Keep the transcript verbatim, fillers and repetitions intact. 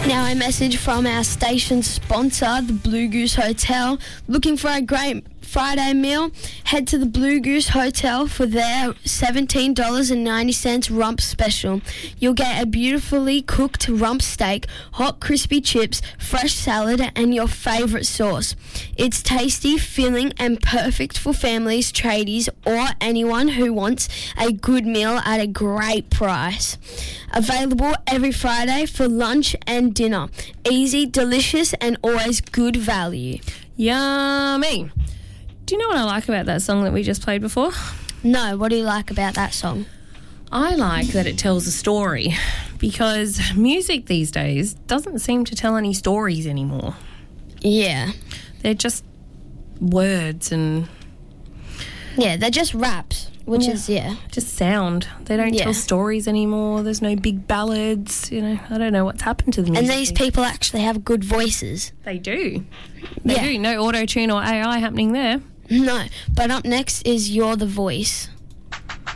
Now a message from our station sponsor, the Blue Goose Hotel. Looking for a great Friday meal? Head to the Blue Goose Hotel for their seventeen dollars and ninety cents rump special. You'll get a beautifully cooked rump steak, hot crispy chips, fresh salad, and your favourite sauce. It's tasty, filling, and perfect for families, tradies, or anyone who wants a good meal at a great price. Available every Friday for lunch and dinner. Easy, delicious, and always good value. Yummy. Do you know what I like about that song that we just played before? No, what do you like about that song? I like that it tells a story, because music these days doesn't seem to tell any stories anymore. Yeah. They're just words and... Yeah, they're just raps, which yeah. is, yeah. Just sound. They don't Yeah. tell stories anymore. There's no big ballads. You know, I don't know what's happened to the music. And these people actually have good voices. They do. They Yeah. do. No auto-tune or A I happening there. No, but up next is You're the Voice.